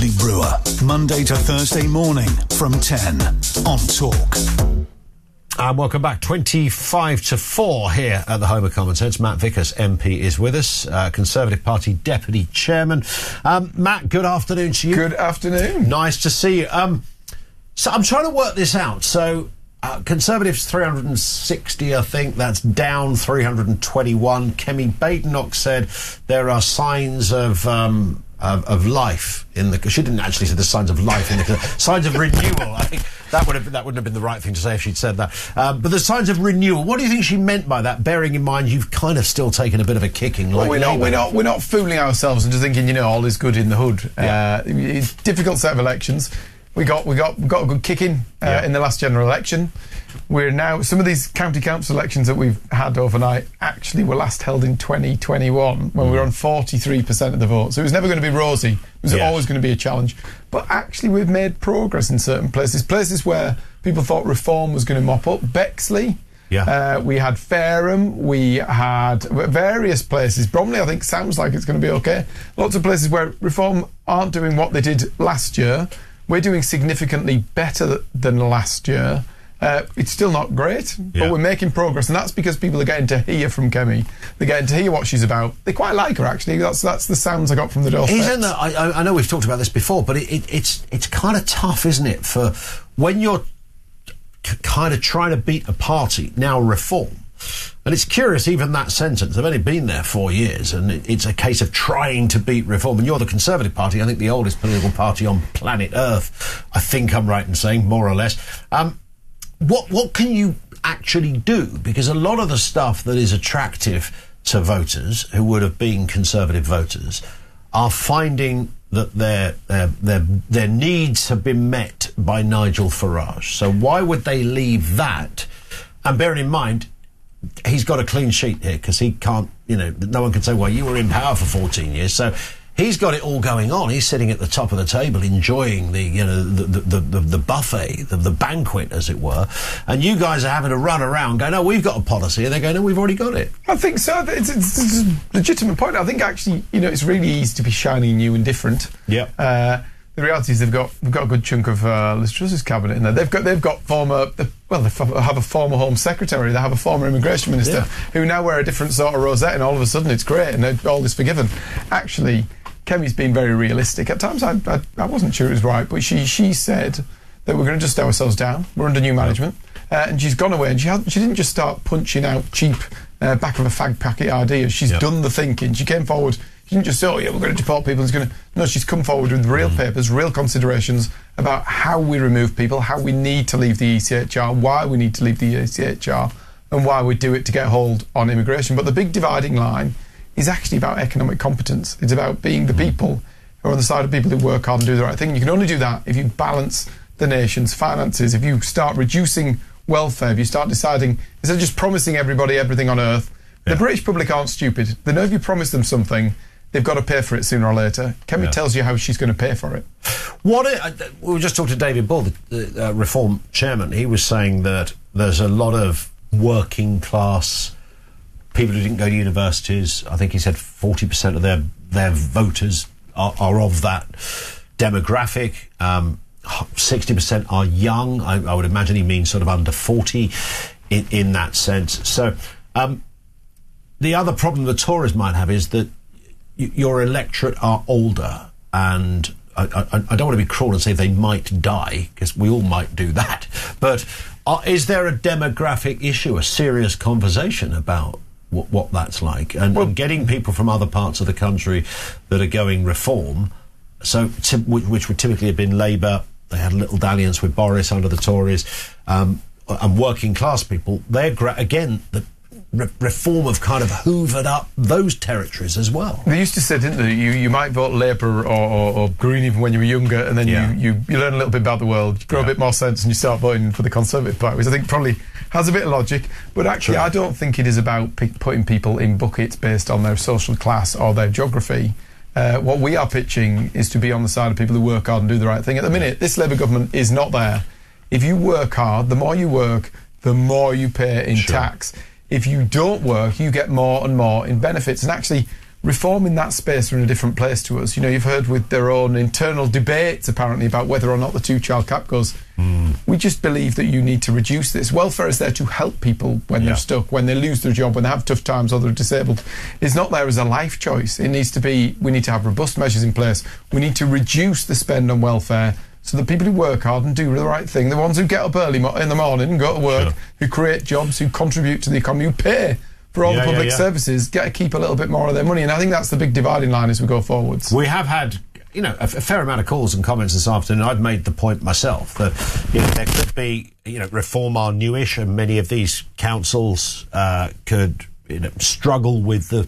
Andy Brewer, Monday to Thursday morning from 10 on Talk. And welcome back. 25 to 4 here at the Home of Common Sense. Matt Vickers, MP, is with us, Conservative Party Deputy Chairman. Matt, good afternoon to you. Good afternoon. Nice to see you. So I'm trying to work this out. So Conservatives 360, I think. That's down 321. Kemi Badenoch said there are signs of life in the... She didn't actually say the signs of life in the... signs of renewal. I think that wouldn't have been the right thing to say if she'd said that. But the signs of renewal. What do you think she meant by that? Bearing in mind you've kind of still taken a bit of a kicking. Well, we're not fooling ourselves into thinking all is good in the hood. Yeah. It's a difficult set of elections. We got a good kicking in the last general election. We're now, some of these county council elections that we've had overnight actually were last held in 2021 when we were on 43% of the vote. So it was never going to be rosy. It was always going to be a challenge. But actually we've made progress in certain places where people thought reform was going to mop up. Bexley. Yeah. We had Fareham, we had various places. Bromley, I think, sounds like it's going to be okay. Lots of places where reform aren't doing what they did last year. We're doing significantly better than last year. It's still not great, but we're making progress, and that's because people are getting to hear from Kemi. They're getting to hear what she's about. They quite like her, actually. That's the sounds I got from the doorstep. Isn't that? I know we've talked about this before, but it's kind of tough, isn't it, for when you're kind of trying to beat a party, now reform. And it's curious, even that sentence, they've only been there 4 years, and it's a case of trying to beat reform. And you're the Conservative Party, I think the oldest political party on planet Earth, I think I'm right in saying, more or less. What can you actually do? Because a lot of the stuff that is attractive to voters, who would have been Conservative voters, are finding that their needs have been met by Nigel Farage. So why would they leave that? And bearing in mind, he's got a clean sheet here, because he can't, no one can say, well, you were in power for 14 years. So he's got it all going on. He's sitting at the top of the table enjoying the buffet, the banquet, as it were. And you guys are having to run around going, oh, we've got a policy. And they're going, no, we've already got it. I think so. It's a legitimate point. I think, actually, it's really easy to be shiny, new and different. Yeah. The reality is we've got a good chunk of Liz Truss's cabinet in there. They've got former, they have a former Home Secretary, they have a former Immigration Minister who now wear a different sort of rosette, and all of a sudden it's great and all is forgiven. Actually, Kemi's been very realistic. At times I wasn't sure it was right, but she said that we're going to just stay ourselves down. We're under new management, and she's gone away, and she didn't just start punching out cheap back of a fag packet ideas. She's done the thinking. She came forward. She didn't just say, oh yeah, we're going to deport people. No, she's come forward with real papers, real considerations about how we remove people, how we need to leave the ECHR, why we need to leave the ECHR, and why we do it to get hold on immigration. But the big dividing line is actually about economic competence. It's about being the people who are on the side of people who work hard and do the right thing. And you can only do that if you balance the nation's finances, if you start reducing welfare, if you start deciding, instead of just promising everybody everything on earth. The British public aren't stupid. They know if you promise them something, they've got to pay for it sooner or later. Kemi tells you how she's going to pay for it. We just talked to David Bull, the Reform chairman. He was saying that there's a lot of working class people who didn't go to universities. I think he said 40% of their voters are of that demographic. 60% are young. I would imagine he means sort of under 40 in that sense. So the other problem the Tories might have is that your electorate are older, and I don't want to be cruel and say they might die, because we all might do that. But is there a demographic issue, a serious conversation about what that's like, and getting people from other parts of the country that are going reform, which would typically have been Labour? They had a little dalliance with Boris under the Tories, and working class people. They're again the reform have kind of hoovered up those territories as well. They used to say, didn't they, you might vote Labour or Green even when you were younger, and then you learn a little bit about the world, you grow a bit more sense, and you start voting for the Conservative Party, which I think probably has a bit of logic. But actually, I don't think it is about putting people in buckets based on their social class or their geography. What we are pitching is to be on the side of people who work hard and do the right thing. At the minute, this Labour government is not there. If you work hard, the more you work, the more you pay in tax. If you don't work, you get more and more in benefits. And actually, reform in that space are in a different place to us. You know, you've heard with their own internal debates apparently about whether or not the 2-child cap goes. We just believe that you need to reduce this. Welfare is there to help people when they're stuck, when they lose their job, when they have tough times or they're disabled. It's not there as a life choice. It needs to be, we need to have robust measures in place. We need to reduce the spend on welfare so that people who work hard and do the right thing, the ones who get up early in the morning and go to work, who create jobs, who contribute to the economy, who pay for all the public services, get to keep a little bit more of their money. And I think that's the big dividing line as we go forwards. We have had, you know, a fair amount of calls and comments this afternoon. I've made the point myself that, you know, there could be, you know, reform are newish, and many of these councils could, you know, struggle with the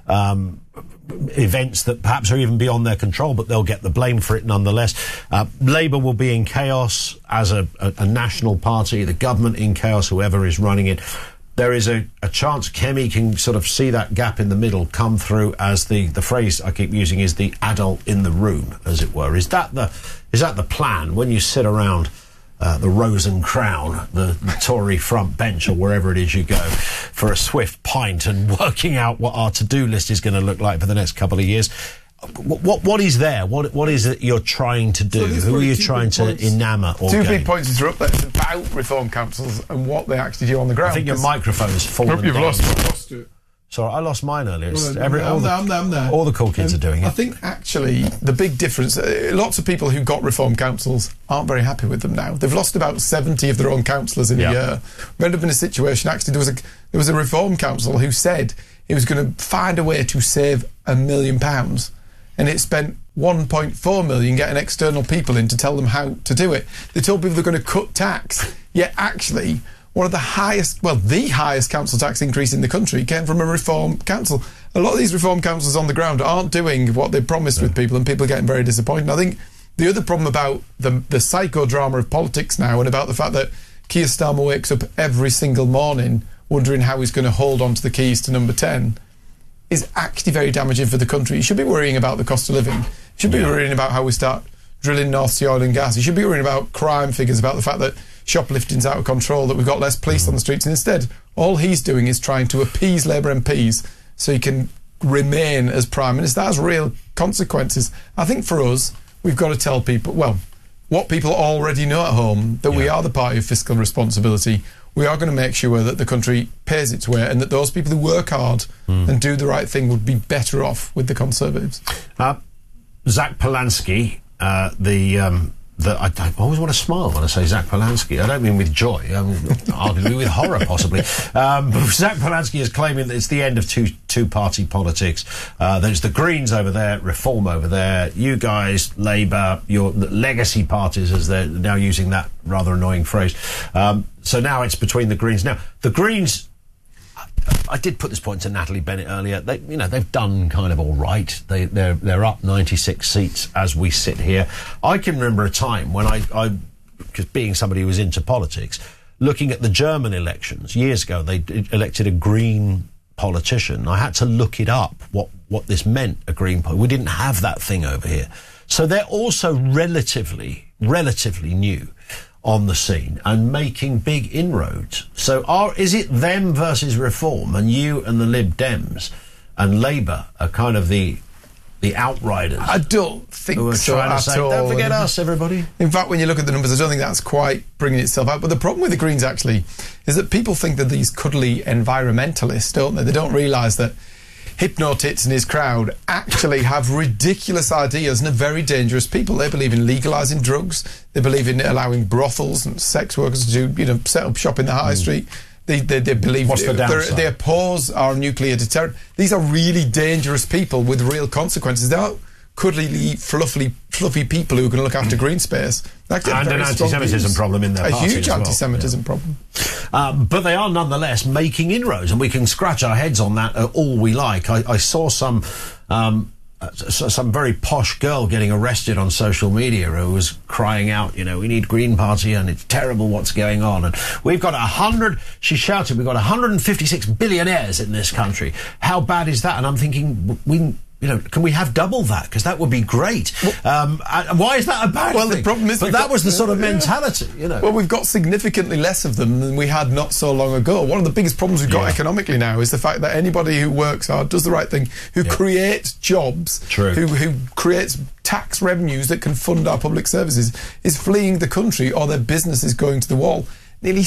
events that perhaps are even beyond their control, but they'll get the blame for it nonetheless. Labour will be in chaos as a national party, the government in chaos, whoever is running it. There is a chance Kemi can sort of see that gap in the middle come through, as the phrase I keep using is the adult in the room, as it were. Is that the plan when you sit around the Rose and Crown, the Tory front bench, or wherever it is you go, for a swift pint and working out what our to-do list is going to look like for the next couple of years? What is there? What is it you're trying to do? Who are you trying to enamour or Two gain? big points are up there. It's about reform councils and what they actually do on the ground. I think your microphone has fallen You've down. lost it. Sorry, I lost mine earlier. I'm there. All the cool kids are doing it. I think actually the big difference, lots of people who got reform councils aren't very happy with them now. They've lost about 70 of their own councillors in a year. We ended up in a situation, actually, there was a reform council who said it was going to find a way to save £1 million, and it spent 1.4 million getting external people in to tell them how to do it. They told people they're going to cut tax, yet actually one of the highest, well, the highest council tax increase in the country came from a reform council. A lot of these reform councils on the ground aren't doing what they promised with people, and people are getting very disappointed. I think the other problem about the psychodrama of politics now, and about the fact that Keir Starmer wakes up every single morning wondering how he's going to hold on to the keys to number 10, is actually very damaging for the country. You should be worrying about the cost of living. You should be worrying about how we start drilling North Sea oil and gas. You should be worrying about crime figures, about the fact that shoplifting's out of control, that we've got less police on the streets. And instead, all he's doing is trying to appease Labour MPs so he can remain as Prime Minister. That has real consequences. I think for us, we've got to tell people, well, what people already know at home, that we are the party of fiscal responsibility. We are going to make sure that the country pays its way, and that those people who work hard and do the right thing would be better off with the Conservatives. Zach Polanski, I always want to smile when I say Zach Polanski. I don't mean with joy, arguably with horror, possibly. But Zach Polanski is claiming that it's the end of two-party politics. There's the Greens over there, Reform over there, you guys, Labour, your legacy parties, as they're now using that rather annoying phrase. So now it's between the Greens. Now, the Greens, I did put this point to Natalie Bennett earlier. They've done kind of all right. They're up 96 seats as we sit here. I can remember a time when I because being somebody who was into politics, looking at the German elections years ago, they elected a Green politician. I had to look it up, what this meant, a Green party. We didn't have that thing over here. So they're also relatively new on the scene and making big inroads. So is it them versus Reform, and you and the Lib Dems and Labour are kind of the outriders? I don't think who are so trying to at say, all. don't forget us, everybody. In fact, when you look at the numbers, I don't think that's quite bringing itself out. But the problem with the Greens, actually, is that people think that these cuddly environmentalists, don't they? They don't realise that Hypnotits and his crowd actually have ridiculous ideas and are very dangerous people. They believe in legalising drugs. They believe in allowing brothels and sex workers to set up shop in the high street. They believe What's the downside? They oppose our nuclear deterrent. These are really dangerous people with real consequences. They aren't cuddly, fluffy people who are going to look after green space. And an anti-Semitism problem in their party. A huge as well. anti-Semitism problem. But they are nonetheless making inroads, and we can scratch our heads on that all we like. I saw some very posh girl getting arrested on social media who was crying out, we need Green Party and it's terrible what's going on. And we've got she shouted, we've got 156 billionaires in this country. How bad is that? And I'm thinking, can we have double that? Because that would be great. And why is that a bad thing? The problem is, that was the sort of mentality, Well, we've got significantly less of them than we had not so long ago. One of the biggest problems we've got economically now is the fact that anybody who works hard, does the right thing, who creates jobs, who creates tax revenues that can fund our public services, is fleeing the country, or their business is going to the wall. Nearly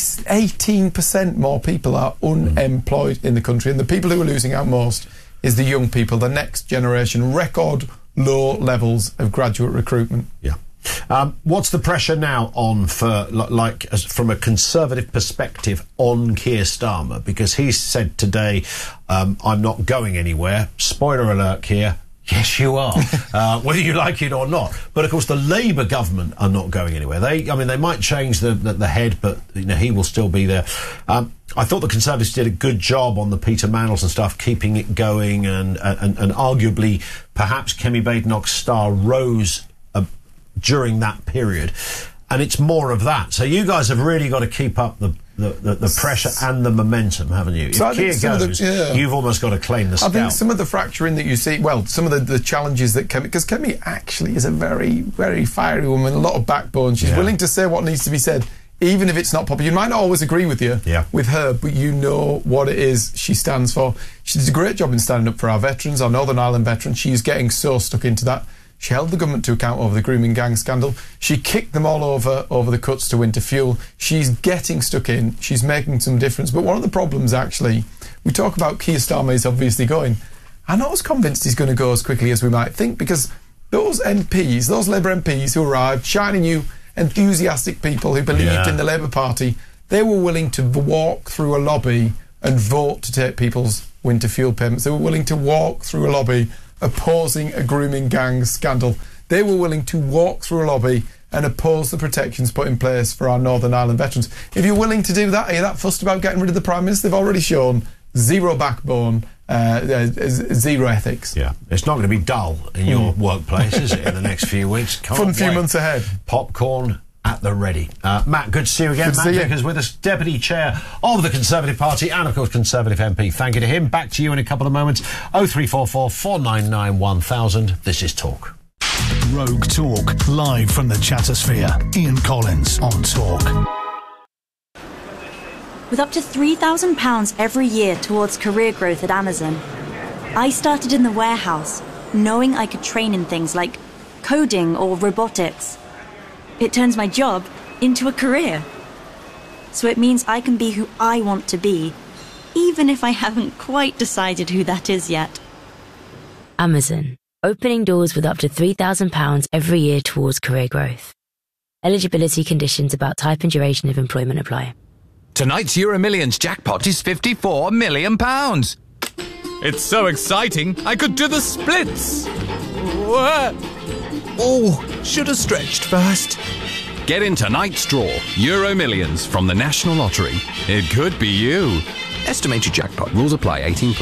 18% more people are unemployed in the country, and the people who are losing out most is the young people, the next generation. Record low levels of graduate recruitment. Yeah. What's the pressure now on for, from a Conservative perspective, on Keir Starmer? Because he said today, I'm not going anywhere. Spoiler alert, Keir. Yes, you are, whether you like it or not. But of course, the Labour government are not going anywhere. They might change the head, but he will still be there. I thought the Conservatives did a good job on the Peter Mandelson and stuff, keeping it going, and arguably, perhaps Kemi Badenoch's star rose during that period. And it's more of that. So you guys have really got to keep up the pressure and the momentum, haven't you? So if Keir goes, you've almost got to claim the scalp. I think some of the fracturing that you see, some of the challenges that Kemi, because Kemi actually is a very, very fiery woman, a lot of backbone. She's willing to say what needs to be said, even if it's not popular. You might not always agree with with her, but you know what it is she stands for. She did a great job in standing up for our veterans, our Northern Ireland veterans. She's getting so stuck into that. She held the government to account over the grooming gang scandal. She kicked them all over the cuts to winter fuel. She's getting stuck in. She's making some difference. But one of the problems, actually, we talk about Keir Starmer is obviously going. I'm not as convinced he's going to go as quickly as we might think, because those MPs, those Labour MPs who arrived, shiny new, enthusiastic people who believed in the Labour Party, they were willing to walk through a lobby and vote to take people's winter fuel payments. They were willing to walk through a lobby opposing a grooming gang scandal. They were willing to walk through a lobby and oppose the protections put in place for our Northern Ireland veterans. If you're willing to do that, are you that fussed about getting rid of the Prime Minister? They've already shown zero backbone, zero ethics. Yeah, it's not going to be dull in your workplace, is it, in the next few weeks? Fun few months ahead. Popcorn at the ready. Matt, good to see you again. Matt Vickers with us, Deputy Chair of the Conservative Party and, of course, Conservative MP. Thank you to him. Back to you in a couple of moments. 0344 499 1000. This is Talk. Rogue Talk, live from the Chattersphere. Ian Collins on Talk. With up to £3,000 every year towards career growth at Amazon, I started in the warehouse, knowing I could train in things like coding or robotics. It turns my job into a career. So it means I can be who I want to be, even if I haven't quite decided who that is yet. Amazon, opening doors with up to £3,000 every year towards career growth. Eligibility conditions about type and duration of employment apply. Tonight's Euro Millions jackpot is £54 million. It's so exciting, I could do the splits. What? Oh, should have stretched first. Get in tonight's draw, Euro Millions from the National Lottery. It could be you. Estimated jackpot. Rules apply.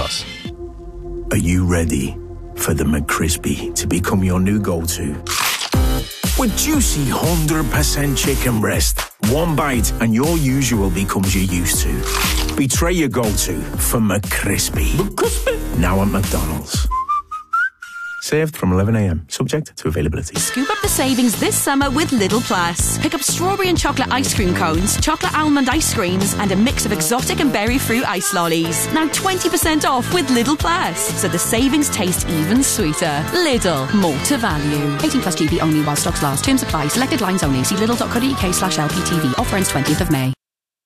18+. Are you ready for the McCrispy to become your new go-to? With juicy 100% chicken breast, one bite and your usual becomes your used to. Betray your go-to for McCrispy. Now at McDonald's. Served from 11 a.m. Subject to availability. Scoop up the savings this summer with Lidl Plus. Pick up strawberry and chocolate ice cream cones, chocolate almond ice creams, and a mix of exotic and berry fruit ice lollies. Now 20% off with Lidl Plus, so the savings taste even sweeter. Lidl, more to value. 18+ GB only while stocks last. Terms apply. Selected lines only. See lidl.co.uk/LPTV. Offer ends 20th of May.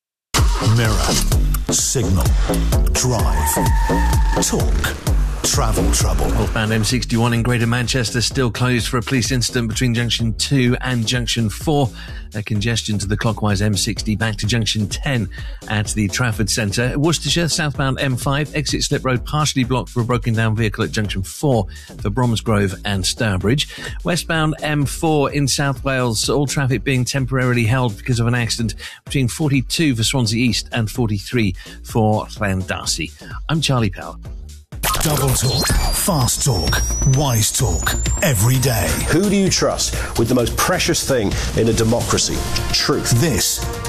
Mirror, Signal, Drive, Talk. Travel trouble. Northbound M61 in Greater Manchester still closed for a police incident between Junction 2 and Junction 4. Congestion to the clockwise M60 back to Junction 10 at the Trafford Centre. Worcestershire, southbound M5, exit Slip Road partially blocked for a broken down vehicle at Junction 4 for Bromsgrove and Stourbridge. Westbound M4 in South Wales, all traffic being temporarily held because of an accident between 42 for Swansea East and 43 for Llandarcy. I'm Charlie Power. Double talk, fast talk, wise talk, every day. Who do you trust with the most precious thing in a democracy? Truth. This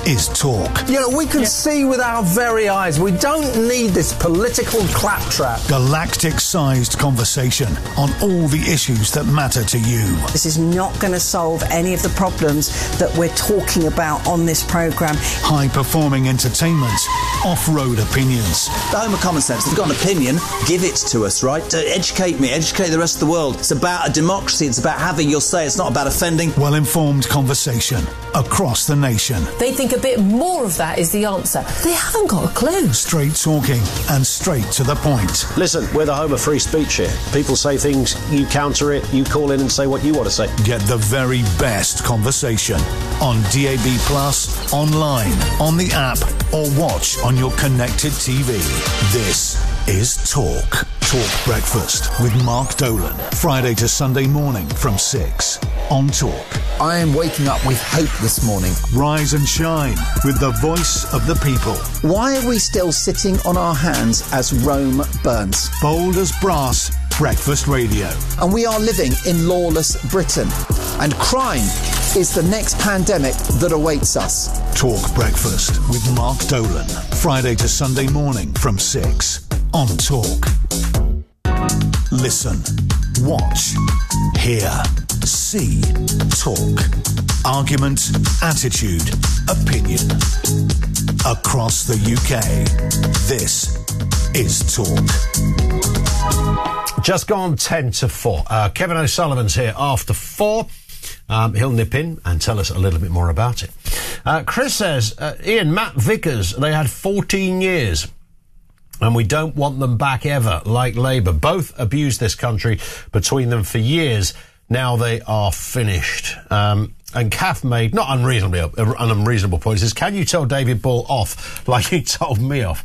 is Talk. You know, we can see with our very eyes. We don't need this political claptrap. Galactic-sized conversation on all the issues that matter to you. This is not going to solve any of the problems that we're talking about on this programme. High-performing entertainment, off-road opinions. The home of common sense. If you've got an opinion, give it to us, right? Educate me, educate the rest of the world. It's about a democracy. It's about having your say. It's not about offending. Well-informed conversation across the nation. They think a bit more of that is the answer. They haven't got a clue. Straight talking and straight to the point. Listen, we're the home of free speech here. People say things, you counter it, you call in and say what you want to say. Get the very best conversation on DAB+, online, on the app, or watch on your connected TV. This is Talk. Talk Breakfast with Mark Dolan. Friday to Sunday morning from 6 on Talk. I am waking up with hope this morning. Rise and shine with the voice of the people. Why are we still sitting on our hands as Rome burns? Bold as brass, breakfast radio. And we are living in lawless Britain. And crime is the next pandemic that awaits us. Talk Breakfast with Mark Dolan. Friday to Sunday morning from 6 on Talk. Listen, watch, hear, see, talk. Argument, attitude, opinion. Across the UK, this is Talk. Just gone 10 to 4. Kevin O'Sullivan's here after 4. He'll nip in and tell us a little bit more about it. Chris says, Ian, Matt Vickers, they had 14 years. And we don't want them back ever, like Labour. Both abused this country between them for years. Now they are finished. And Kath made, not unreasonably, an unreasonable point. He says, can you tell David Bull off like you told me off?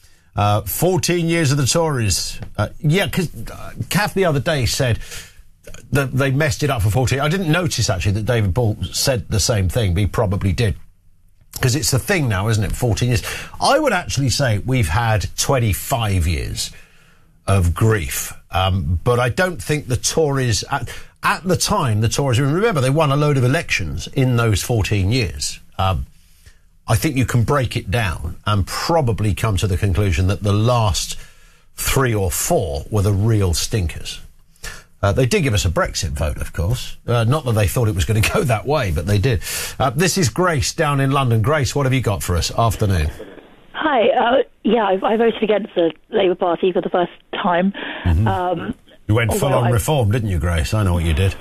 14 years of the Tories. Yeah, because Kath the other day said that they messed it up for 14. I didn't notice, actually, that David Bull said the same thing, but he probably did. Because it's the thing now, isn't it? 14 years. I would actually say we've had 25 years of grief. But I don't think the Tories, at the time, the Tories, remember, they won a load of elections in those 14 years. I think you can break it down and probably come to the conclusion that the last 3 or 4 were the real stinkers. They did give us a Brexit vote, of course. Not that they thought it was going to go that way, but they did. This is Grace down in London. Grace, what have you got for us? Afternoon. Hi. I voted against the Labour Party for the first time. Mm-hmm. You went full on reform, didn't you, Grace? I know what you did.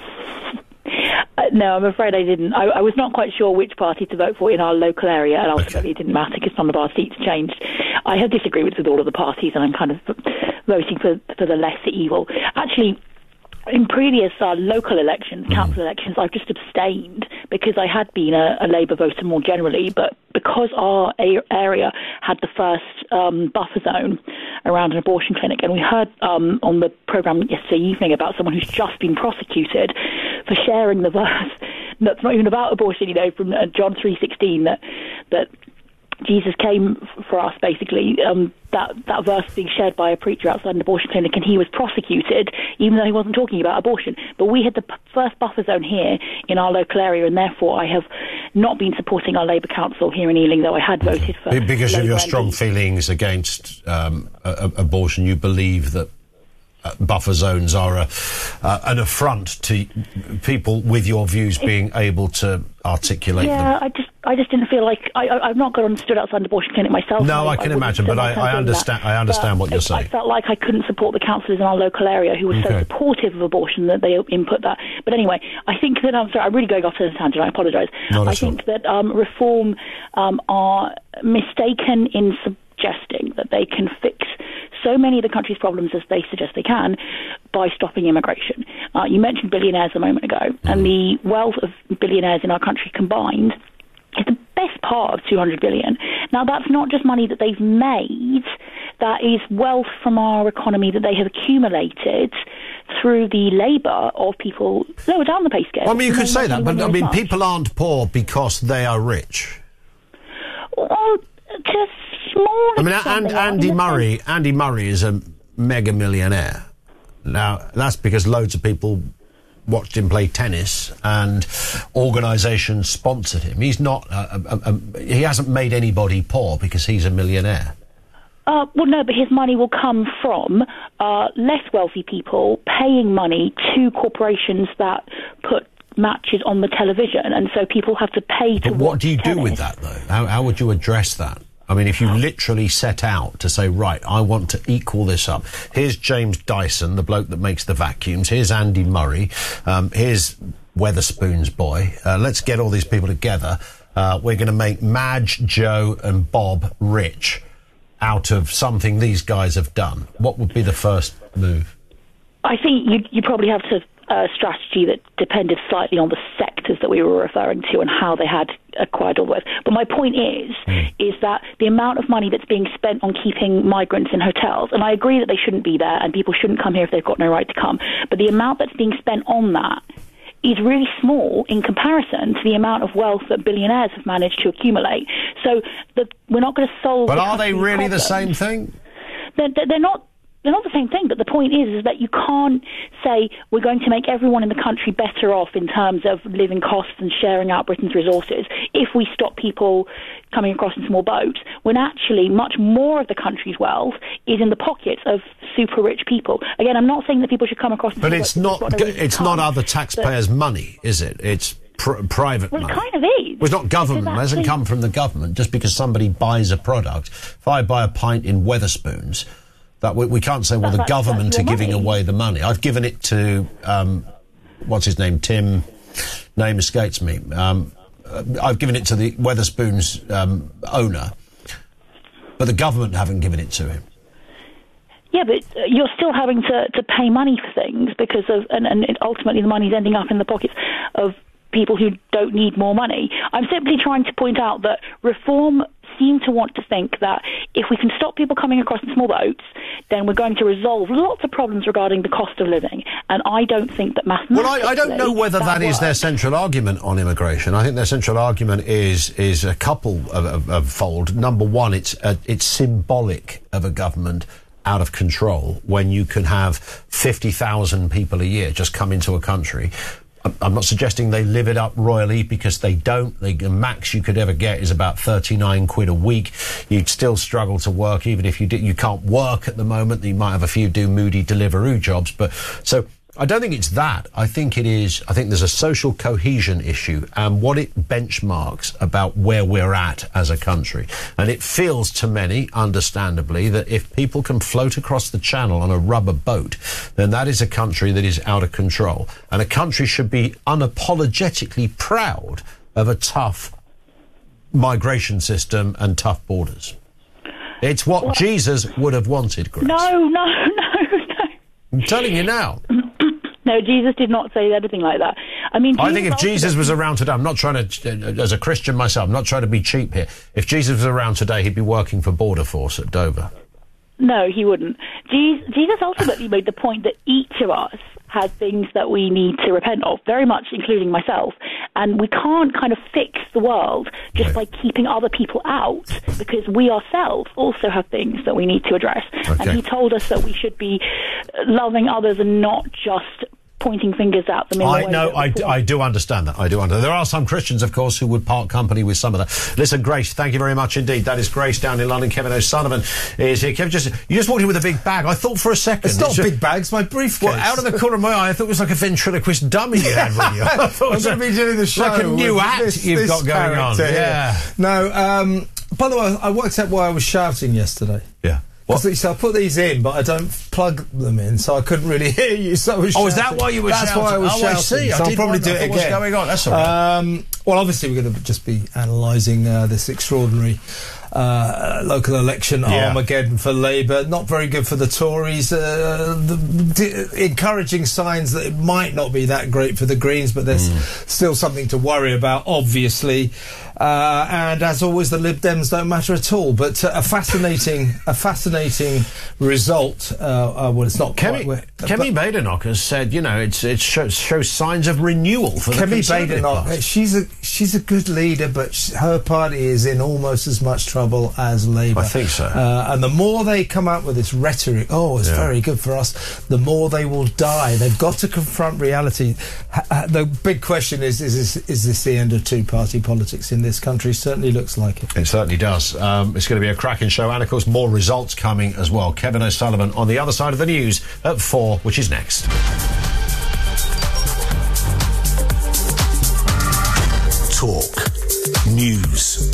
No, I'm afraid I didn't. I was not quite sure which party to vote for in our local area, and ultimately it didn't matter because none of our seats changed. I have disagreements with all of the parties, and I'm kind of voting for the lesser evil. Actually, in previous local elections, council elections, I've just abstained because I had been a Labour voter more generally, but because our area had the first buffer zone around an abortion clinic, and we heard on the programme yesterday evening about someone who's just been prosecuted for sharing the verse that's not even about abortion, from John 3:16, that Jesus came for us, basically, that verse being shared by a preacher outside an abortion clinic, and he was prosecuted, even though he wasn't talking about abortion. But we had the first buffer zone here in our local area, and therefore I have not been supporting our Labour council here in Ealing, though I had voted for... Because of Labour your strong feelings against abortion, you believe that buffer zones are an affront to people with your views being able to articulate them. Yeah, I just didn't feel like I've not gone and stood outside an abortion clinic myself. No, I can imagine, but I understand. I understand what you're saying. I felt like I couldn't support the councillors in our local area who were so supportive of abortion that they input that. But anyway, I think that I'm sorry, I'm really going off to the tangent. I apologise. I think that reform are mistaken in suggesting that they can fix so many of the country's problems as they suggest they can by stopping immigration. You mentioned billionaires a moment ago, and the wealth of billionaires in our country combined is the best part of 200 billion. Now, that's not just money that they've made, that is wealth from our economy that they have accumulated through the labour of people lower down the pay scale. Well, I mean, you could say that, but I mean, people aren't poor because they are rich. Well, to small extent. I mean, Andy Murray is a mega millionaire. Now, that's because loads of people watched him play tennis, and organisations sponsored him. He's not. He hasn't made anybody poor because he's a millionaire. Well, no, but his money will come from less wealthy people paying money to corporations that put matches on the television, and so people have to pay to watch. But what do you tennis. do with that, though? How would you address that? I mean, if you literally set out to say, right, I want to equal this up. Here's James Dyson, the bloke that makes the vacuums. Here's Andy Murray. Here's Weatherspoon's boy. Let's get all these people together. We're going to make Madge, Joe and Bob rich out of something these guys have done. What would be the first move? I think you probably have to strategy that depended slightly on the sectors that we were referring to and how they had acquired all the wealth. But my point is that the amount of money that's being spent on keeping migrants in hotels, and I agree that they shouldn't be there and people shouldn't come here if they've got no right to come, but the amount that's being spent on that is really small in comparison to the amount of wealth that billionaires have managed to accumulate. So we're not going to solve. But are they really the same thing? They're not. They're not the same thing, but the point is that you can't say we're going to make everyone in the country better off in terms of living costs and sharing out Britain's resources if we stop people coming across in small boats, when actually much more of the country's wealth is in the pockets of super rich people. Again, I'm not saying that people should come across in but small boats. it's not other taxpayers' money, is it? It's private money. Well, it kind of is. Well, it's not government. It doesn't come from the government just because somebody buys a product. If I buy a pint in Weatherspoons, that we can't say, well, the government are giving away the money. I've given it to, what's his name, Tim, name escapes me. I've given it to the Weatherspoons owner, but the government haven't given it to him. Yeah, but you're still having to pay money for things because of, and ultimately the money's ending up in the pockets of people who don't need more money. I'm simply trying to point out that Reform seem to want to think that if we can stop people coming across in small boats, then we're going to resolve lots of problems regarding the cost of living. And I don't think that mathematically... Well, I don't know whether that is their central argument on immigration. I think their central argument is a couple of fold. Number one, it's symbolic of a government out of control when you can have 50,000 people a year just come into a country. I'm not suggesting they live it up royally, because they don't. The max you could ever get is about 39 quid a week. You'd still struggle to work, even if you did. You can't work at the moment. You might have a few do moody Deliveroo jobs, but so I don't think it's that. I think there's a social cohesion issue and what it benchmarks about where we're at as a country. And it feels to many, understandably, that if people can float across the channel on a rubber boat, then that is a country that is out of control. And a country should be unapologetically proud of a tough migration system and tough borders. It's what Jesus would have wanted, Grace. No. I'm telling you now. No, Jesus did not say anything like that. I mean, I think if Jesus was around today, I'm not trying to, as a Christian myself, I'm not trying to be cheap here. If Jesus was around today, he'd be working for Border Force at Dover. No, he wouldn't. Jesus ultimately made the point that each of us has things that we need to repent of, very much including myself. And we can't kind of fix the world just by keeping other people out, because we ourselves also have things that we need to address. Okay. And he told us that we should be loving others and not just pointing fingers at them. I do understand that. There are some Christians, of course, who would part company with some of that. Listen, Grace, thank you very much indeed. That is Grace down in London. Kevin O'Sullivan is here. Kevin, you just walked in with a big bag. I thought for a second... It's not a big bag, it's my briefcase. Well, out of the corner of my eye, I thought it was like a ventriloquist dummy you had with you. I thought I'm going to be doing the show like a new act you've got going on. Yeah. No, by the way, I worked out why I was shouting yesterday. Yeah. So I put these in, but I don't plug them in, so I couldn't really hear you. So I was shouting. Is that why you were shouting? That's why I was shouting. I see. So I'll probably do it again. What's going on? That's all right. Well, obviously we're going to just be analysing this extraordinary local election Armageddon for Labour. Not very good for the Tories. Encouraging signs that it might not be that great for the Greens, but there's still something to worry about, obviously. And as always, the Lib Dems don't matter at all. But a fascinating result. Well, it's not Kemi Badenoch has said, it shows signs of renewal for the Conservative Party. She's she's a good leader, but her party is in almost as much trouble as Labour. I think so. And the more they come out with this rhetoric, it's very good for us, the more they will die. They've got to confront reality. The big question is this the end of two-party politics in this country? Certainly looks like it. It certainly does. It's going to be a cracking show, and of course more results coming as well. Kevin O'Sullivan on the other side of the news at 4, which is next. Talk. News.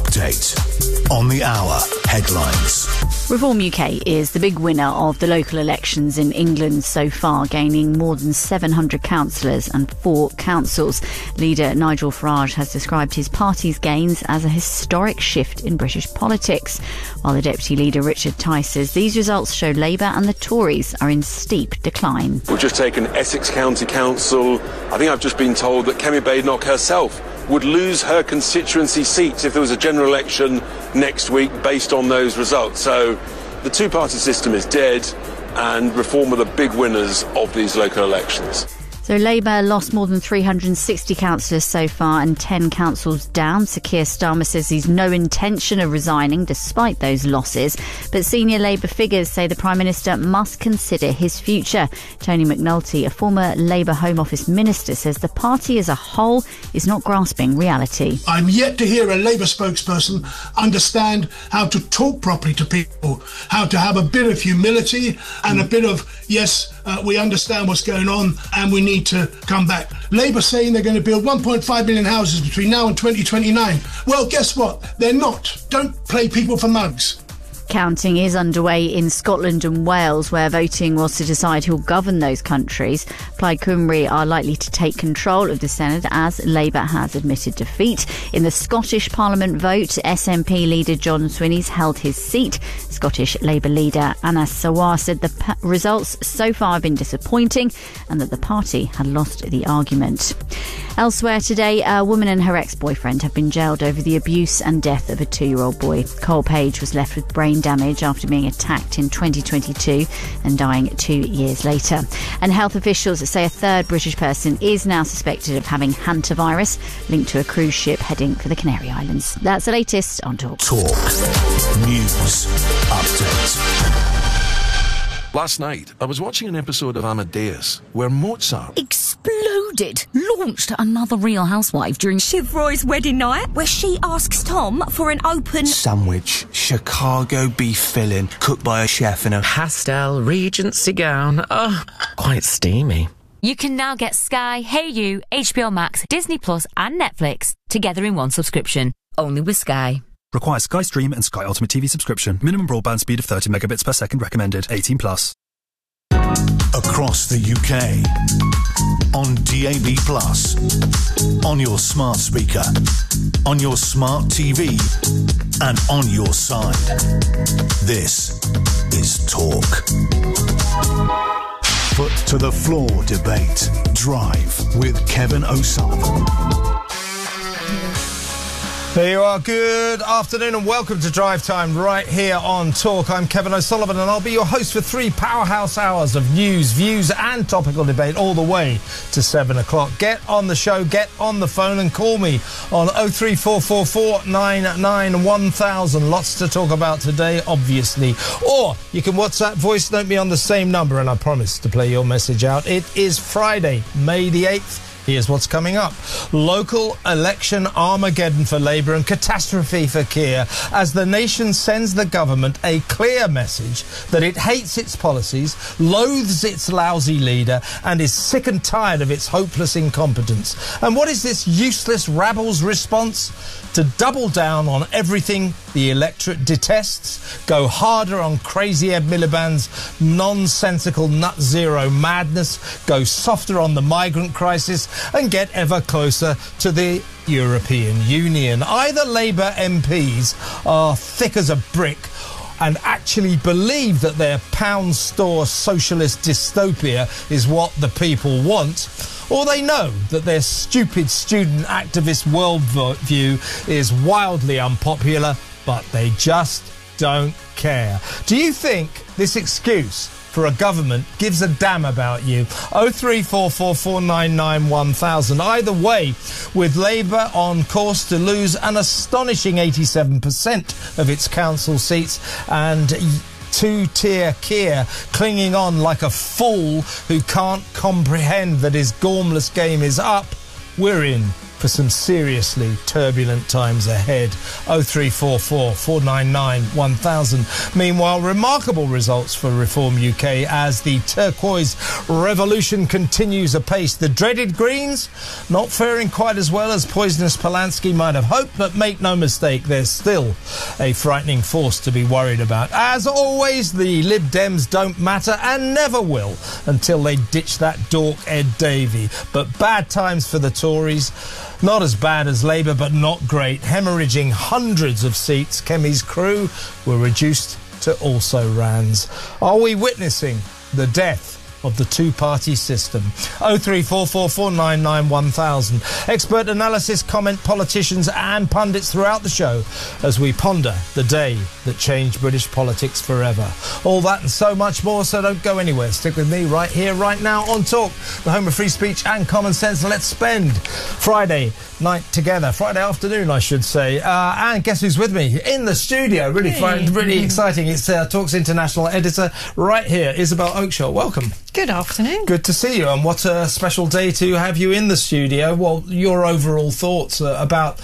Update. On the hour. Headlines. Reform UK is the big winner of the local elections in England so far, gaining more than 700 councillors and 4 councils. Leader Nigel Farage has described his party's gains as a historic shift in British politics, while the Deputy Leader Richard Tice says these results show Labour and the Tories are in steep decline. We've just taken Essex County Council. I think I've just been told that Kemi Badenoch herself would lose her constituency seats if there was a general election next week based on those results. So the two-party system is dead, and Reform are the big winners of these local elections. So Labour lost more than 360 councillors so far and 10 councils down. Sir Keir Starmer says he's no intention of resigning despite those losses. But senior Labour figures say the Prime Minister must consider his future. Tony McNulty, a former Labour Home Office minister, says the party as a whole is not grasping reality. I'm yet to hear a Labour spokesperson understand how to talk properly to people, how to have a bit of humility and a bit of, we understand what's going on and we need to come back. Labour saying they're going to build 1.5 million houses between now and 2029. Well, guess what? They're not. Don't play people for mugs. Counting is underway in Scotland and Wales, where voting was to decide who'll govern those countries. Plaid Cymru are likely to take control of the Senate as Labour has admitted defeat. In the Scottish Parliament vote, SNP leader John Swinney's held his seat. Scottish Labour leader Anas Sawar said the results so far have been disappointing and that the party had lost the argument. Elsewhere today, a woman and her ex-boyfriend have been jailed over the abuse and death of a 2-year-old boy. Cole Page was left with brain damage after being attacked in 2022 and dying 2 years later. And health officials say a third British person is now suspected of having hantavirus linked to a cruise ship heading for the Canary Islands. That's the latest on Talk. News Update. Last night, I was watching an episode of Amadeus where Mozart exploded, launched another Real Housewife during Shiv Roy's wedding night, where she asks Tom for an open sandwich, Chicago beef filling, cooked by a chef in a pastel Regency gown. Oh, quite steamy. You can now get Sky, Hey You, HBO Max, Disney Plus and Netflix together in one subscription. Only with Sky. Requires Sky Stream and Sky Ultimate TV subscription. Minimum broadband speed of 30 megabits per second recommended. 18 plus. Across the UK. On DAB+. On your smart speaker. On your smart TV. And on your side. This is Talk. Foot to the floor debate. Drive with Kevin O'Sullivan. There you are. Good afternoon and welcome to Drive Time right here on Talk. I'm Kevin O'Sullivan and I'll be your host for 3 powerhouse hours of news, views and topical debate all the way to 7 o'clock. Get on the show, get on the phone and call me on 03444 99 1000. Lots to talk about today, obviously. Or you can WhatsApp voice note me on the same number and I promise to play your message out. It is Friday, May the 8th. Here's what's coming up. Local election Armageddon for Labour and catastrophe for Keir as the nation sends the government a clear message that it hates its policies, loathes its lousy leader and is sick and tired of its hopeless incompetence. And what is this useless rabble's response? To double down on everything the electorate detests, go harder on crazy Ed Miliband's nonsensical nut zero madness, go softer on the migrant crisis and get ever closer to the European Union. Either Labour MPs are thick as a brick and actually believe that their pound store socialist dystopia is what the people want, or they know that their stupid student activist worldview is wildly unpopular, but they just don't care. Do you think this excuse for a government gives a damn about you. 0344 499 1000. Either way, with Labour on course to lose an astonishing 87% of its council seats, and two-tier Keir clinging on like a fool who can't comprehend that his Gormless game is up, we're in for some seriously turbulent times ahead. 0344 499 1000. Meanwhile, remarkable results for Reform UK as the turquoise revolution continues apace. The dreaded Greens not faring quite as well as poisonous Polanski might have hoped, but make no mistake, there's still a frightening force to be worried about. As always, the Lib Dems don't matter and never will until they ditch that dork Ed Davey. But bad times for the Tories. Not as bad as Labour, but not great. Hemorrhaging hundreds of seats, Kemi's crew were reduced to also-rans. Are we witnessing the death of the two-party system? 0344 499 1000. Expert analysis, comment, politicians and pundits throughout the show as we ponder the day that changed British politics forever. All that and so much more, so don't go anywhere. Stick with me right here, right now on Talk, the home of free speech and common sense. Let's spend Friday night together. Friday afternoon, I should say. And guess who's with me in the studio? Really fun, really exciting. It's Talk's international editor right here, Isabel Oakeshott. Welcome. Good afternoon. Good to see you, and what a special day to have you in the studio. Well, your overall thoughts about,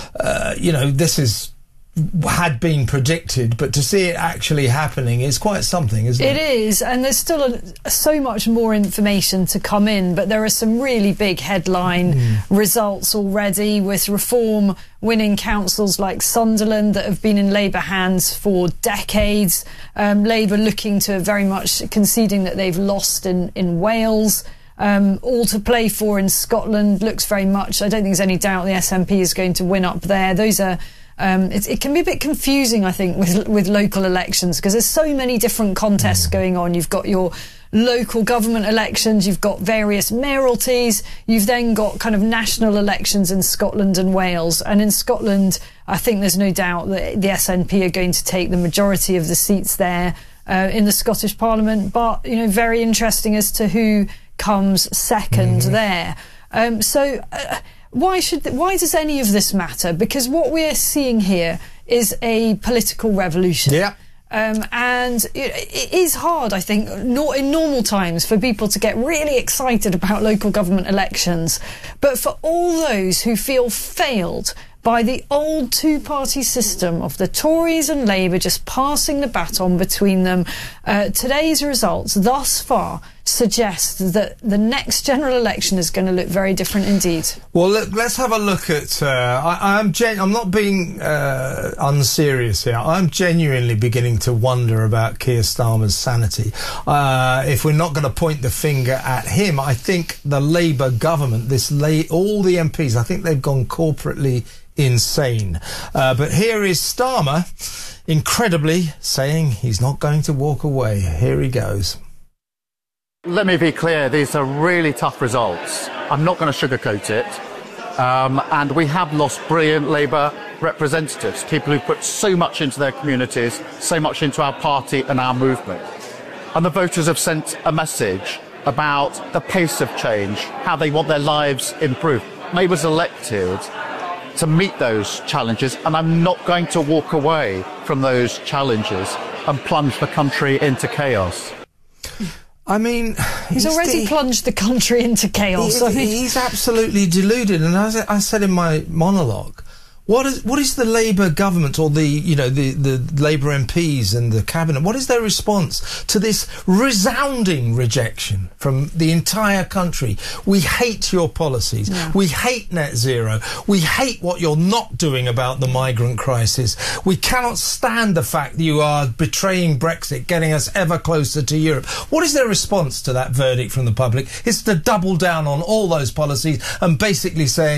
this had been predicted, but to see it actually happening is quite something, isn't it? It is, and there's still so much more information to come in, but there are some really big headline results already, with Reform winning councils like Sunderland that have been in Labour hands for decades. Labour looking to very much conceding that they've lost in Wales. All to play for in Scotland. Looks very much, I don't think there's any doubt the SNP is going to win up there. Those are it can be a bit confusing, I think, with local elections, because there's so many different contests going on. You've got your local government elections, you've got various mayoralties, you've then got kind of national elections in Scotland and Wales. And in Scotland, I think there's no doubt that the SNP are going to take the majority of the seats there in the Scottish Parliament. But, very interesting as to who comes second there. Why does any of this matter? Because what we're seeing here is a political revolution. Yeah. And it is hard, I think, not in normal times, for people to get really excited about local government elections. But for all those who feel failed by the old two-party system of the Tories and Labour just passing the baton between them, today's results thus far suggest that the next general election is going to look very different indeed. Well, let's have a look at... I'm not being unserious here. I'm genuinely beginning to wonder about Keir Starmer's sanity. If we're not going to point the finger at him, I think the Labour government, all the MPs, I think they've gone corporately insane. But here is Starmer, incredibly, saying he's not going to walk away. Here he goes. Let me be clear, these are really tough results. I'm not going to sugarcoat it. And we have lost brilliant Labour representatives, people who put so much into their communities, so much into our party and our movement. And the voters have sent a message about the pace of change, how they want their lives improved. Labour's elected to meet those challenges, and I'm not going to walk away from those challenges and plunge the country into chaos. I mean, he's already plunged the country into chaos. He's absolutely deluded. And as I said in my monologue, what is the Labour government, or the Labour MPs and the cabinet? What is their response to this resounding rejection from the entire country? We hate your policies. Yeah. We hate net zero. We hate what you're not doing about the migrant crisis. We cannot stand the fact that you are betraying Brexit, getting us ever closer to Europe. What is their response to that verdict from the public? It's to double down on all those policies and basically say,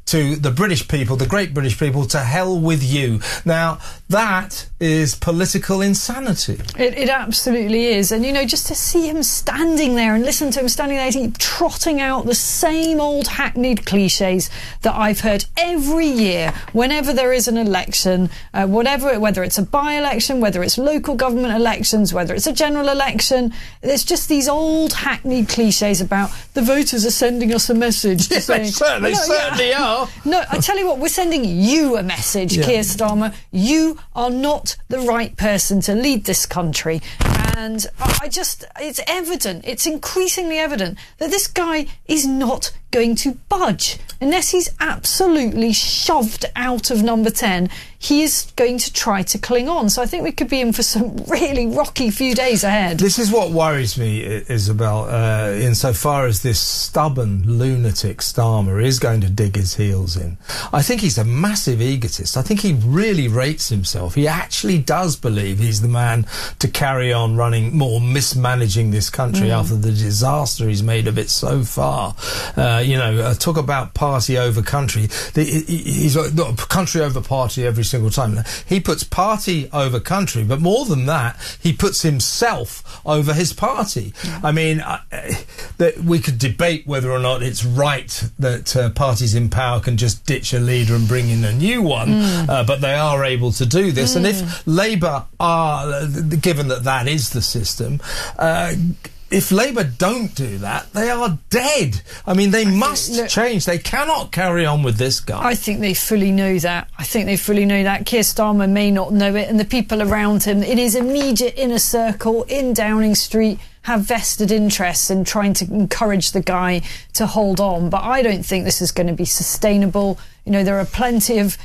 to the British people, the great British people, to hell with you. Now, that is political insanity. It absolutely is. And, just to see him standing there and listen to him standing there, trotting out the same old hackneyed cliches that I've heard every year whenever there is an election, whether it's a by-election, whether it's local government elections, whether it's a general election. There's just these old hackneyed cliches about the voters are sending us a message. Yes, they certainly are. No, I tell you what, we're sending you a message, Keir Starmer. You are not the right person to lead this country. And it's evident, it's increasingly evident that this guy is not going to budge. Unless he's absolutely shoved out of number 10, he is going to try to cling on. So I think we could be in for some really rocky few days ahead. This is what worries me, Isabel, insofar as this stubborn lunatic Starmer is going to dig his heels in. I think he's a massive egotist. I think he really rates himself. He actually does believe he's the man to carry on running or mismanaging this country after the disaster he's made of it so far. Talk about party over country. He's country over party every single time. He puts party over country, but more than that, he puts himself over his party. I mean, we could debate whether or not it's right that parties in power can just ditch a leader and bring in a new one, but they are able to do this. And if Labour are, given that is the system, if Labour don't do that, they are dead. I mean, they must change. They cannot carry on with this guy. I think they fully know that. Keir Starmer may not know it, and the people around him in his immediate inner circle in Downing Street have vested interests in trying to encourage the guy to hold on. But I don't think this is going to be sustainable. There are plenty of...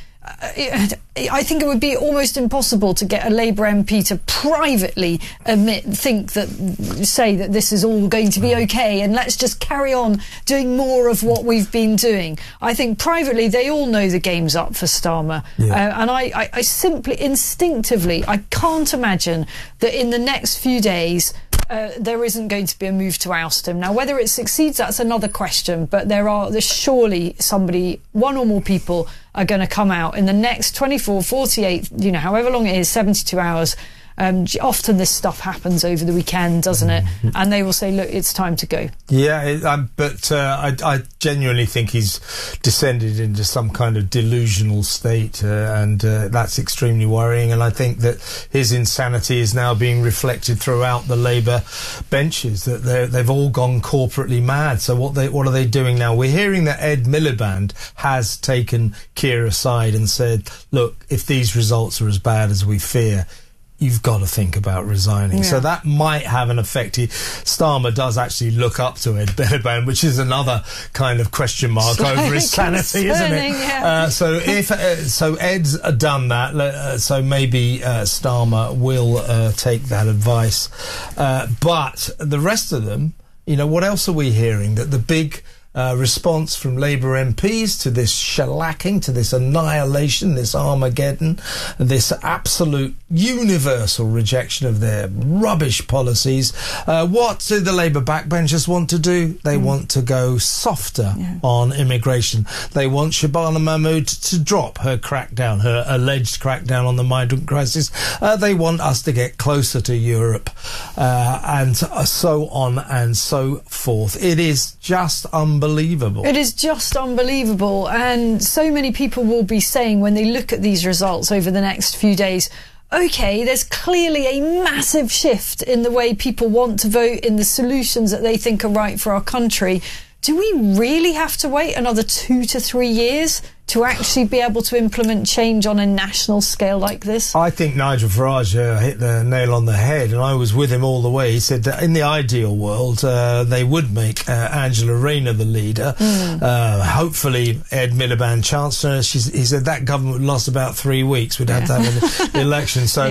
I think it would be almost impossible to get a Labour MP to privately say that this is all going to be okay and let's just carry on doing more of what we've been doing. I think privately they all know the game's up for Starmer. And I simply, instinctively, I can't imagine that in the next few days there isn't going to be a move to oust him. Now, whether it succeeds, that's another question, but there's surely one or more people are going to come out in the next 24, 48, however long it is, 72 hours. Often this stuff happens over the weekend, doesn't it? And they will say, look, it's time to go. Yeah, but I genuinely think he's descended into some kind of delusional state, and that's extremely worrying. And I think that his insanity is now being reflected throughout the Labour benches, that they've all gone corporately mad. So what are they doing now? We're hearing that Ed Miliband has taken Keir aside and said, look, if these results are as bad as we fear, you've got to think about resigning. Yeah. So that might have an effect. Starmer does actually look up to Ed Miliband, which is another kind of question mark over his sanity, isn't it? Yeah. So Ed's done that. So maybe Starmer will take that advice. But the rest of them, what else are we hearing? That the big response from Labour MPs to this shellacking, to this annihilation, this Armageddon, this absolute universal rejection of their rubbish policies. What do the Labour backbenchers want to do? They want to go softer on immigration. They want Shabana Mahmood to drop her crackdown, her alleged crackdown on the migrant crisis. They want us to get closer to Europe, and so on and so forth. It is just unbelievable. It is just unbelievable, and so many people will be saying when they look at these results over the next few days, OK, there's clearly a massive shift in the way people want to vote, in the solutions that they think are right for our country. Do we really have to wait another 2 to 3 years to actually be able to implement change on a national scale like this? I think Nigel Farage hit the nail on the head, and I was with him all the way. He said that in the ideal world, they would make Angela Rayner the leader. Hopefully, Ed Miliband Chancellor. He said that government would last about 3 weeks. We'd have to have an election. So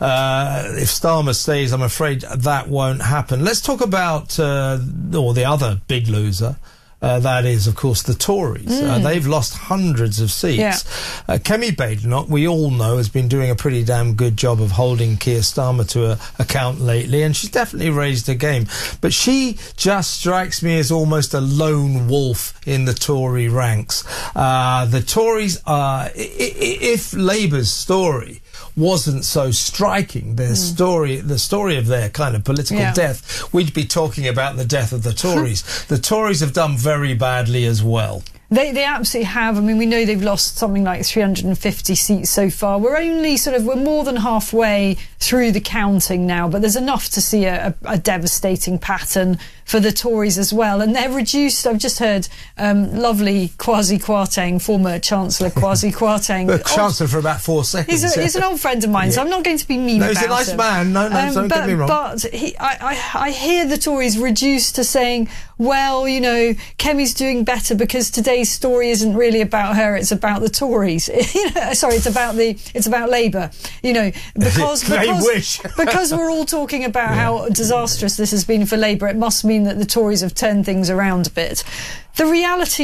if Starmer stays, I'm afraid that won't happen. Let's talk about the other big loser. That is, of course, the Tories. They've lost hundreds of seats. Kemi Badenoch, we all know, has been doing a pretty damn good job of holding Keir Starmer to account lately, and she's definitely raised her game. But she just strikes me as almost a lone wolf in the Tory ranks. The Tories are, if Labour's story wasn't so striking, the story of their kind of political death, we'd be talking about the death of the Tories. The Tories have done very badly as well. They absolutely have. I mean, we know they've lost something like 350 seats so far. We're more than halfway through the counting now, but there's enough to see a devastating pattern for the Tories as well. And they're reduced. I've just heard lovely Kwasi Kwarteng, former Chancellor Kwasi Kwarteng. Chancellor for about 4 seconds. He's an old friend of mine, so I'm not going to be mean about him. No, he's a nice man. No, don't get me wrong. But I hear the Tories reduced to saying, well, you know, Kemi's doing better because today's story isn't really about her; it's about the Tories. Sorry, it's about Labour. You know, because we're all talking about how disastrous this has been for Labour, it must mean that the Tories have turned things around a bit. The reality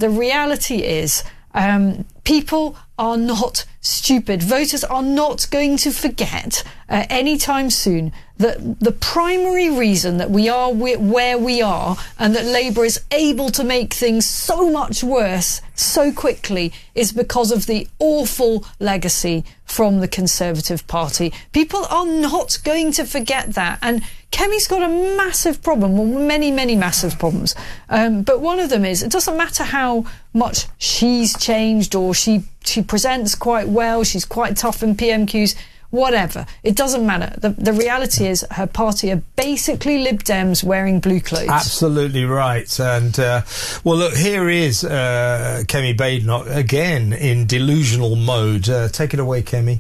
is, people are not stupid. Voters are not going to forget anytime soon that the primary reason that we are where we are and that Labour is able to make things so much worse so quickly is because of the awful legacy from the Conservative Party. People are not going to forget that. And Kemi's got a massive problem, well, many massive problems. But one of them is, it doesn't matter how much she's changed or she presents quite well, she's quite tough in PMQs, whatever. It doesn't matter. The reality is her party are basically Lib Dems wearing blue clothes. Absolutely right. And, well, look, here is Kemi Badenoch again in delusional mode. Take it away, Kemi.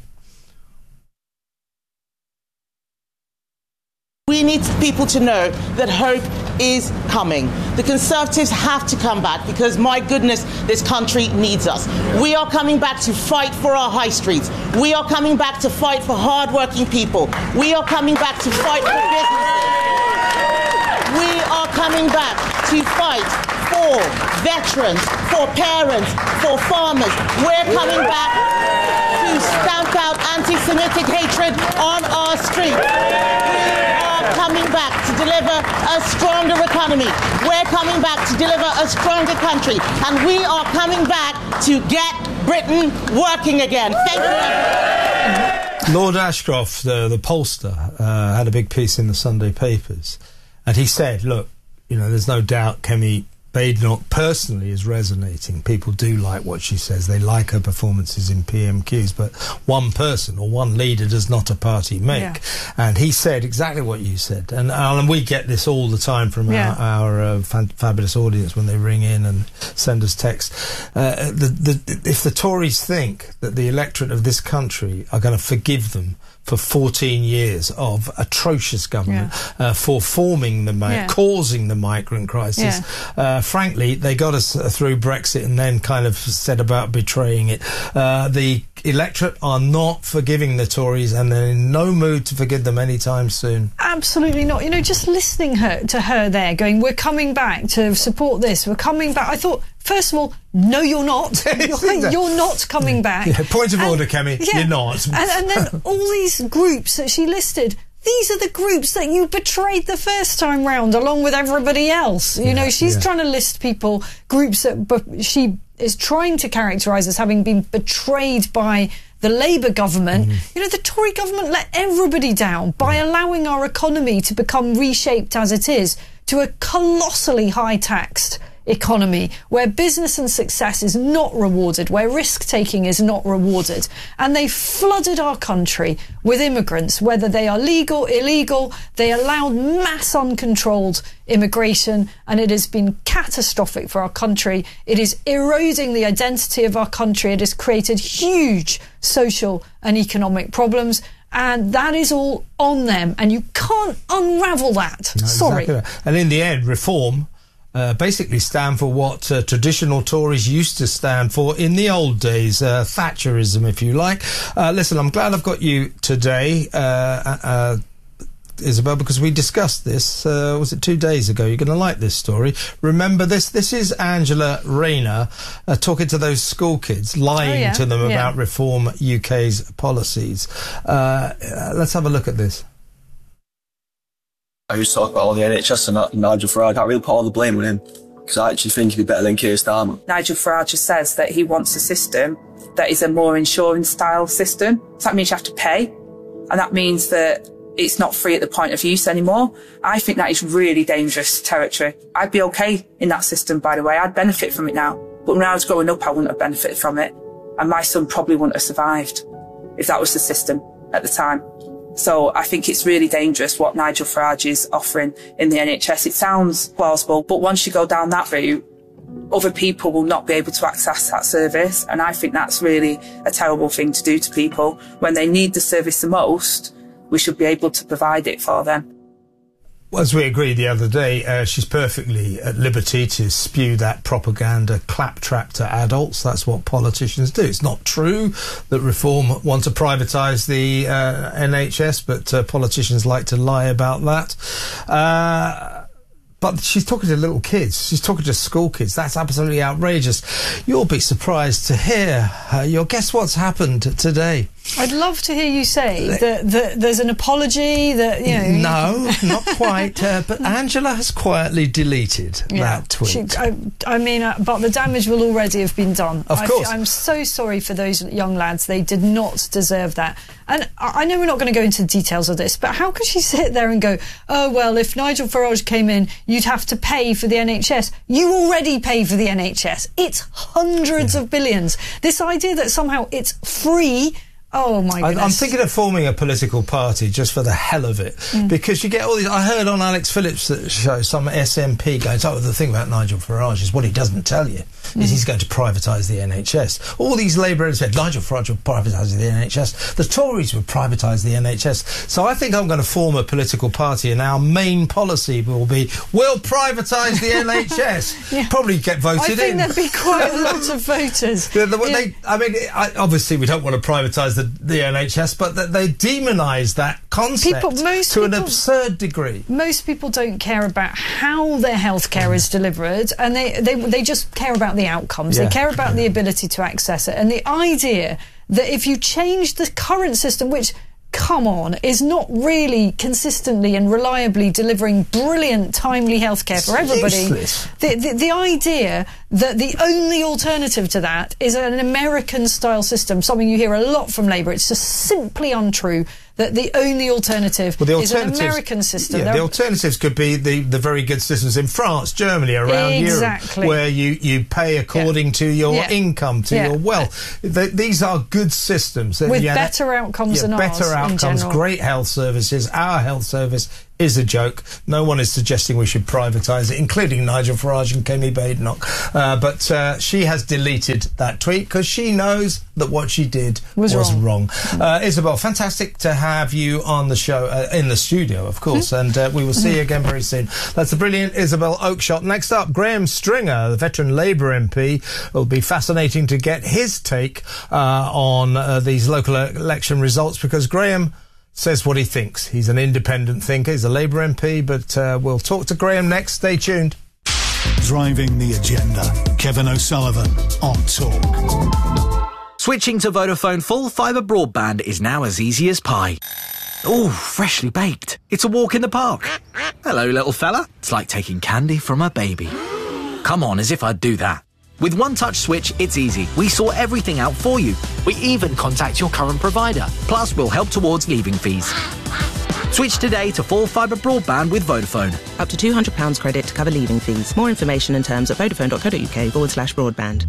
We need people to know that hope is coming. The Conservatives have to come back because, my goodness, this country needs us. We are coming back to fight for our high streets. We are coming back to fight for hard-working people. We are coming back to fight for businesses. We are coming back to fight for veterans, for parents, for farmers. We're coming back to stamp out anti-Semitic hatred on our streets. Coming back to deliver a stronger economy. We're coming back to deliver a stronger country. And we are coming back to get Britain working again. Thank you. Lord Ashcroft, the pollster, had a big piece in the Sunday papers. And he said, look, you know, there's no doubt Kemi Badenoch personally is resonating. People do like what she says. They like her performances in PMQs. But one person or one leader does not a party make. Yeah. And he said exactly what you said. And we get this all the time from our fabulous audience when they ring in and send us texts. If the Tories think that the electorate of this country are going to forgive them for 14 years of atrocious government, for forming causing the migrant crisis. Frankly, they got us through Brexit and then kind of set about betraying it. The electorate are not forgiving the Tories, and they're in no mood to forgive them anytime soon. Absolutely not. You know, just listening to her there going, we're coming back to support this, we're coming back. I thought, first of all, no, you're not. You're not coming back. Yeah, point of order, Kemi. You're not. And then all these groups that she listed, these are the groups that you betrayed the first time round, along with everybody else. You know, she's trying to list people, groups that she is trying to characterise as having been betrayed by the Labour government. You know, the Tory government let everybody down by allowing our economy to become reshaped as it is to a colossally high-taxed economy where business and success is not rewarded, where risk-taking is not rewarded. And they flooded our country with immigrants, whether they are legal, illegal. They allowed mass uncontrolled immigration, and it has been catastrophic for our country. It is eroding the identity of our country. It has created huge social and economic problems. And that is all on them, and you can't unravel that. No, Sorry. Exactly. And in the end, reform basically stand for what traditional Tories used to stand for in the old days, Thatcherism, if you like. Listen, I'm glad I've got you today. Isabel, because we discussed this, was it 2 days ago? You're going to like this story. Remember this? This is Angela Rayner talking to those school kids, lying to them about Reform UK's policies. Let's have a look at this. I used to talk about all the NHS and Nigel Farage. I can't really put all the blame on him, because I actually think he'd be better than Keir Starmer. Nigel Farage says that he wants a system that is a more insurance-style system. So that means you have to pay, and that means that it's not free at the point of use anymore. I think that is really dangerous territory. I'd be okay in that system, by the way. I'd benefit from it now. But when I was growing up, I wouldn't have benefited from it. And my son probably wouldn't have survived if that was the system at the time. So I think it's really dangerous what Nigel Farage is offering in the NHS. It sounds plausible, but once you go down that route, other people will not be able to access that service. And I think that's really a terrible thing to do to people. When they need the service the most, we should be able to provide it for them. As we agreed the other day, she's perfectly at liberty to spew that propaganda claptrap to adults. That's what politicians do. It's not true that Reform want to privatise the NHS, but politicians like to lie about that. But she's talking to little kids. She's talking to school kids. That's absolutely outrageous. You'll be surprised to hear. You'll guess what's happened today. I'd love to hear you say that there's an apology, that, you know... No, not quite. But Angela has quietly deleted that tweet. I mean, but the damage will already have been done. Of course. I'm so sorry for those young lads. They did not deserve that. And I know we're not going to go into details of this, but how could she sit there and go, oh, well, if Nigel Farage came in, you'd have to pay for the NHS. You already pay for the NHS. It's hundreds of billions. This idea that somehow it's free... Oh, my goodness. I'm thinking of forming a political party just for the hell of it. Because you get all these... I heard on Alex Phillips' show some SNP going, oh, the thing about Nigel Farage is what he doesn't tell you is he's going to privatise the NHS. All these Labour said Nigel Farage would privatise the NHS. The Tories would privatise the NHS. So I think I'm going to form a political party, and our main policy will be, we'll privatise the NHS. Probably get voted in. I think there'd be quite a lot of voters. Obviously we don't want to privatise the NHS, but they demonise that concept to an absurd degree. Most people don't care about how their healthcare is delivered, and they just care about the outcomes. They care about the ability to access it. And the idea that if you change the current system, which, come on, is not really consistently and reliably delivering brilliant, timely healthcare for everybody. The idea that the only alternative to that is an American-style system, something you hear a lot from Labour. It's just simply untrue that the only alternative is an American system. Yeah, the alternatives could be the very good systems in France, Germany, around Europe, where you pay according to your income, to your wealth. These are good systems. With better outcomes than ours. Better outcomes, great health services. Our health service is a joke. No one is suggesting we should privatise it, including Nigel Farage and Kemi Badenoch. But she has deleted that tweet because she knows that what she did was wrong. Isabel, fantastic to have you on the show, in the studio, of course, and we will see you again very soon. That's the brilliant Isabel Oakeshott. Next up, Graham Stringer, the veteran Labour MP. It'll be fascinating to get his take on these local election results, because Graham says what he thinks. He's an independent thinker. He's a Labour MP, but we'll talk to Graham next. Stay tuned. Driving the agenda. Kevin O'Sullivan on Talk. Switching to Vodafone full fibre broadband is now as easy as pie. Ooh, freshly baked. It's a walk in the park. Hello, little fella. It's like taking candy from a baby. Come on, as if I'd do that. With One Touch Switch, it's easy. We sort everything out for you. We even contact your current provider. Plus, we'll help towards leaving fees. Switch today to full fibre broadband with Vodafone. Up to £200 credit to cover leaving fees. More information and terms at vodafone.co.uk/broadband.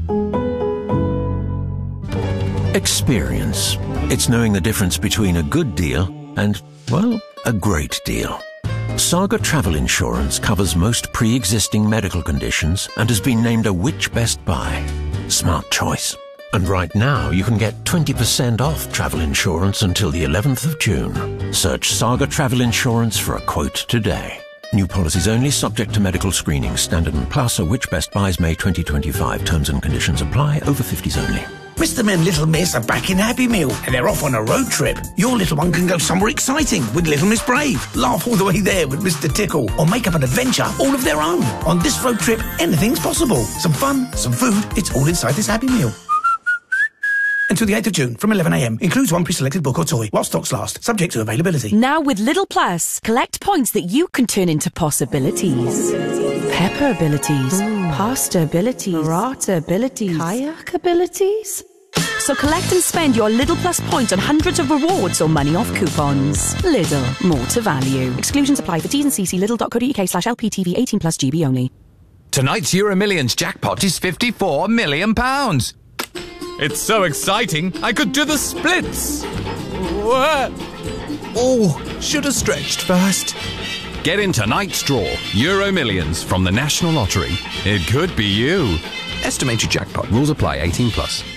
Experience. It's knowing the difference between a good deal and, well, a great deal. Saga Travel Insurance covers most pre-existing medical conditions and has been named a Which Best Buy. Smart choice. And right now you can get 20% off travel insurance until the 11th of June. Search Saga Travel Insurance for a quote today. New policies only, subject to medical screening. Standard and Plus or Which Best Buys May 2025. Terms and conditions apply. Over 50s only. Mr. Men, Little Miss are back in Happy Meal and they're off on a road trip. Your little one can go somewhere exciting with Little Miss Brave, laugh all the way there with Mr. Tickle, or make up an adventure all of their own. On this road trip, anything's possible. Some fun, some food, it's all inside this Happy Meal. Until the 8th of June from 11 a.m. Includes one pre-selected book or toy while stocks last, subject to availability. Now with Lidl Plus, collect points that you can turn into possibilities. Pepper abilities, pasta abilities, burrata abilities, kayak abilities. So collect and spend your Lidl Plus points on hundreds of rewards or money off coupons. Lidl, more to value. Exclusions apply for T's and C's. Lidl.co.uk/LPTV 18+ GB only. Tonight's Euro Millions jackpot is £54 million. It's so exciting, I could do the splits. Oh, should have stretched first. Get in tonight's draw, Euro Millions from the National Lottery. It could be you. Estimated jackpot. Rules apply. 18+.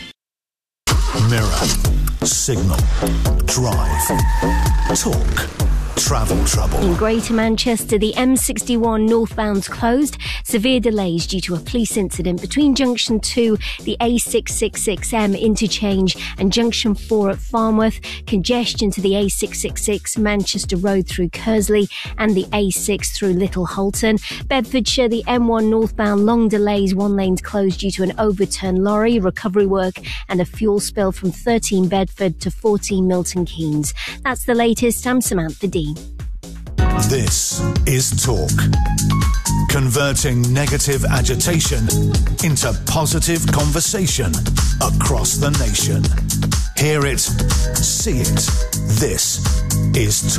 Mirror, Signal, Drive, Talk. Travel trouble. In Greater Manchester, the M61 northbound's closed. Severe delays due to a police incident between Junction 2, the A666M interchange, and Junction 4 at Farnworth. Congestion to the A666 Manchester Road through Kersley and the A6 through Little Holton. Bedfordshire, the M1 northbound, long delays. One lane's closed due to an overturned lorry, recovery work, and a fuel spill from 13 Bedford to 14 Milton Keynes. That's the latest. I'm Samantha D. This is Talk. Converting negative agitation into positive conversation across the nation. Hear it, see it. This is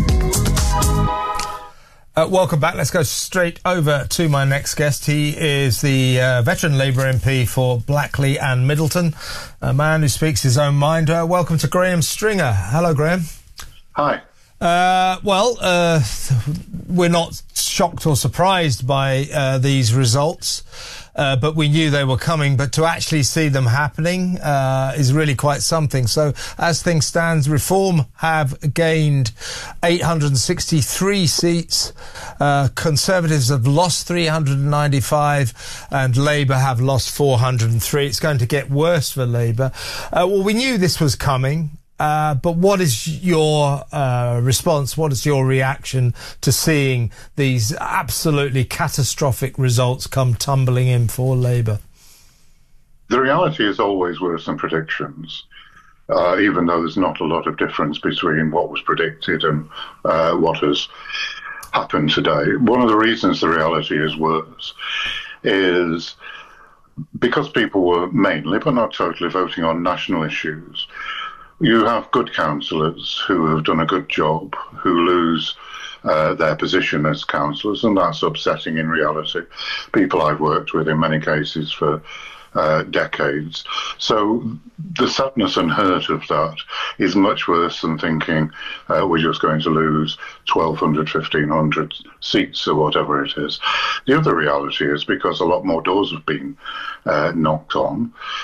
Talk. Welcome back. Let's go straight over to my next guest. He is the veteran Labour MP for Blackley and Middleton, a man who speaks his own mind. Welcome to Graham Stringer. Hello, Graham. Hi. We're not shocked or surprised by these results, but we knew they were coming. But to actually see them happening is really quite something. So as things stand, Reform have gained 863 seats. Conservatives have lost 395 and Labour have lost 403. It's going to get worse for Labour. Well, we knew this was coming. But what is your response? What is your reaction to seeing these absolutely catastrophic results come tumbling in for Labour? The reality is always worse than predictions, even though there's not a lot of difference between what was predicted and what has happened today. One of the reasons the reality is worse is because people were mainly, but not totally, voting on national issues. You have good councillors who have done a good job, who lose their position as councillors, and that's upsetting in reality. People I've worked with in many cases for decades. So the sadness and hurt of that is much worse than thinking we're just going to lose 1,200, 1,500 seats or whatever it is. The other reality is because a lot more doors have been knocked on,